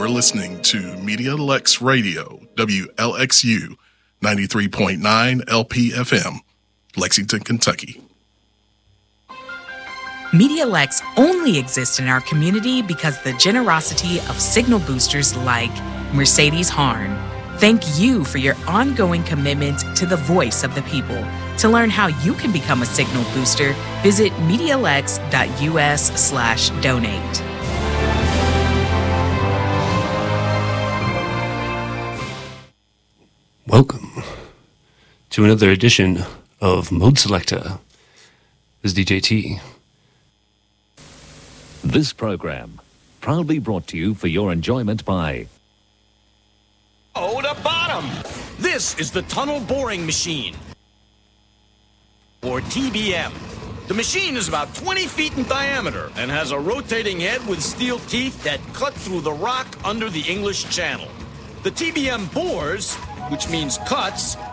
You're listening to Media Lex Radio, WLXU 93.9 LPFM, Lexington, Kentucky. Media Lex only exists in our community because the generosity of signal boosters like Mercedes Harn. Thank you for your ongoing commitment to the voice of the people. To learn how you can become a signal booster, visit MediaLex.us/donate. Welcome to another edition of Mode Selector. This is DJ T. This program, proudly brought to you for your enjoyment by... Oh, the bottom! This is the tunnel boring machine, or TBM. The machine is about 20 feet in diameter and has a rotating head with steel teeth that cut through the rock under the English Channel. The TBM bores, which means cuts,